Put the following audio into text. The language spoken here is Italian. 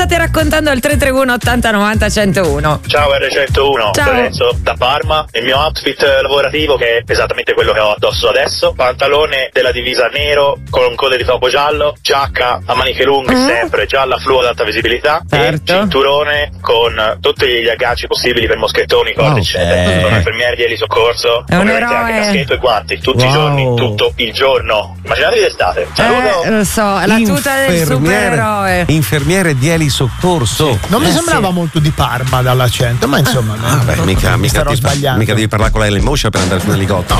state raccontando al 331 80 90 101. Ciao R101, Ciao. Lorenzo da Parma. Il mio outfit lavorativo, che è esattamente quello che ho addosso adesso: pantalone della divisa nero con code di topo giallo, giacca a maniche lunghe sempre gialla fluo ad alta visibilità, Certo. e cinturone con tutti gli agganci possibili per moschettoni, corde eccetera. Sono infermieri di elisoccorso, È un ovviamente anche eroe. caschetto e guanti tutti i giorni, tutto il giorno. Immaginatevi l'estate. Saluto. Lo so, la tuta del supereroe. Infermiere di elisoccorso. Non mi sembrava molto di Parma dall'accento, ma insomma. Mica starò sbagliando. devi parlare con la Motion per andare su un elicottero.